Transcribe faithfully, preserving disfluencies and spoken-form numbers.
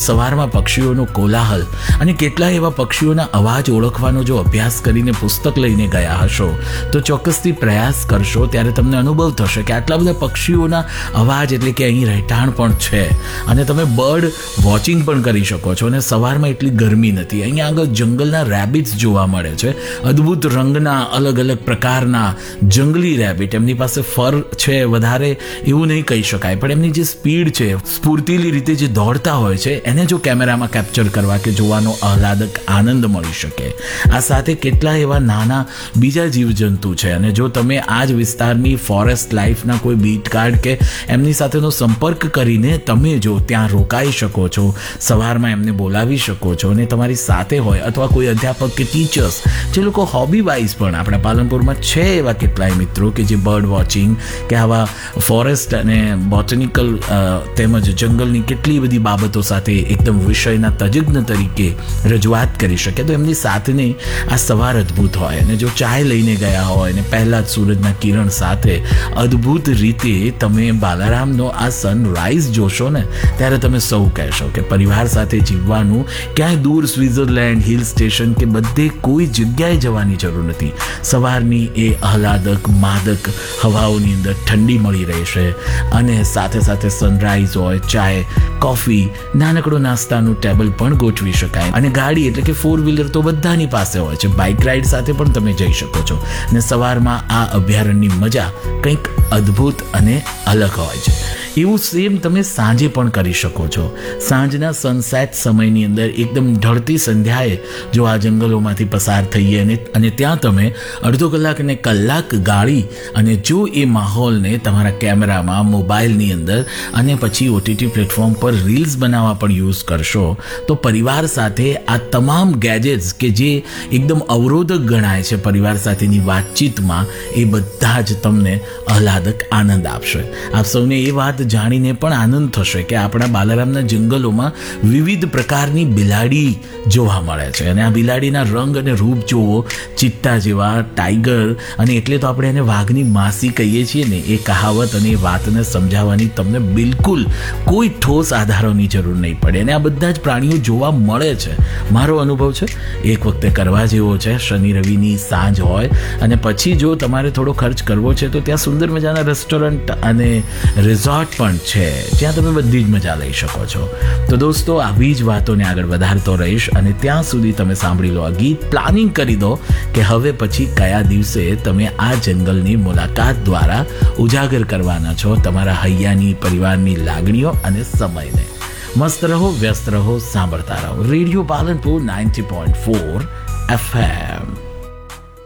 સવારમાં પક્ષીઓનો કોલાહલ અને કેટલાય એવા પક્ષીઓના અવાજ ઓળખવાનો જો અભ્યાસ કરીને પુસ્તક લઈને ગયા હશો તો ચોક્કસથી પ્રયાસ કરશો, ત્યારે તમને અનુભવ થશે કે આટલા બધા પક્ષીઓના અવાજ એટલે કે અહીં રહેઠાણ પણ છે અને તમે બર્ડ વોચિંગ પણ કરી શકો છો. અને સવારમાં એટલી ગરમી નથી. અહીંયા આગળ જંગલના રેબિટ્સ જોવા મળે છે, અદ્ભુત રંગના અલગ અલગ પ્રકારના જંગલી રેબિટ. એમની પાસે ફર છે વધારે એવું નહીં કહી શકાય, પણ એમની જે સ્પીડ છે, સ્ફૂર્તિલી રીતે જે દોડતા હોય છે, એને જો કેમેરામાં કેપ્ચર કરવા કે જોવાનો આહલાદક આનંદ મળી શકે. આ સાથે કેટલા એવા નાના બીજા જીવજંતુ છે અને જો તમે આ જ વિસ્તારની ફોરેસ્ટ લાઈફના કોઈ બીટ ગાર્ડ કે એમની સાથેનો સંપર્ક કરીને તમે જો ત્યાં રોકાઈ શકો છો, સવારમાં એમને બોલાવી શકો છો અને તમારી સાથે હોય અથવા કોઈ અધ્યાપક કે ટીચર્સ જે લોકો હોબી વાઇઝ પણ આપણા પાલનપુરમાં છે એવા કેટલાય મિત્રો કે જે બર્ડ વોચિંગ કે આવા ફોરેસ્ટ અને બોટનિકલ તેમજ જંગલની કેટલી બધી બાબતો સાથે એકદમ વિષયના તજજ્ઞ તરીકે રજૂઆત કરી શકે, તો એમની સાથેની આ સવાર અદ્ભુત હોય. અને જો ચાય લઈને ગયા હોય ને પહેલાં જ સૂરજના કિરણ સાથે અદ્ભુત રીતે તમે બાલારામનો આ સનરાઈઝ જોશો ને, ત્યારે તમે સૌ કહેશો કે પરિવાર સાથે જીવવાનું ક્યાંય દૂર સ્વિટ્ઝરલેન્ડ હિલ સ્ટેશન કે બધે કોઈ જગ્યાએ જવાની જરૂર નથી. સવારની એ આહલાદક માદક હવાઓની અંદર ઠંડી મળી રહેશે અને સાથે સાથે સનરાઈઝ હોય, ચાય, કોફી, નાનકડો નાસ્તાનું ટેબલ પણ ગોઠવી શકાય. અને ગાડી એટલે કે ફોર વ્હીલર તો બધાની પાસે હોય છે, બાઇક રાઇડ સાથે પણ તમે જઈ શકો છો. અને સવારમાં આ અભયારણ્યની મજા કંઈક અદ્ભુત અને અલગ હોય છે. એવું સેમ તમે સાંજે પણ કરી શકો છો. સાંજના સનસેટ સમયની અંદર એકદમ ઢળતી સંધ્યાએ જો આ જંગલોમાંથી પસાર થઈએ અને અને ત્યાં તમે અડધો કલાક અને કલાક ગાળી અને જો એ માહોલને તમારા કેમેરામાં, મોબાઈલની અંદર અને પછી ઓટીટી પ્લેટફોર્મ પર રીલ્સ બનાવવા પણ યુઝ કરશો તો પરિવાર સાથે આ તમામ ગેજેટ્સ કે જે એકદમ અવરોધક ગણાય છે પરિવાર સાથેની વાતચીતમાં, એ બધા જ તમને આહલાદક આનંદ આપશે. આપ સૌને એ વાત જાણીને પણ આનંદ થશે કે આપણા બાલારામના જંગલોમાં વિવિધ પ્રકારની બિલાડી જોવા મળે છે અને આ બિલાડીના રંગ અને રૂપ જોવો, ચિત્તા જેવા, ટાઈગર, અને એટલે તો આપણે એને વાઘની માસી કહીએ છીએ ને, એ કહાવત અને એ વાતને સમજાવવાની તમને બિલકુલ કોઈ ઠોસ આધારોની જરૂર નહીં પડે. અને આ બધા જ પ્રાણીઓ જોવા મળે છે. મારો અનુભવ છે, એક વખતે કરવા જેવો છે. શનિ રવિની સાંજ હોય અને પછી જો તમારે થોડો ખર્ચ કરવો છે તો ત્યાં સુંદર મજાના રેસ્ટોરન્ટ અને રિઝોર્ટ પણ છે, જ્યાં તમે બધી જ મજા લઈ શકો છો. તો દોસ્તો, આવી જ વાતોને આગળ વધારતો રહીશ અને ત્યાં સુધી તમે સાંભળી લો આ ગીત. પ્લાનિંગ કરી દો કે હવે પછી કયા દિવસે તમે આ જંગલની મુલાકાત દ્વારા ઉજાગર કરવાના છો તમારા હૈયાની, પરિવારની લાગણીઓ અને સમયને. મસ્ત રહો, વ્યસ્ત રહો, સાંભળતા રહો radio Palanpur ninety point four F M.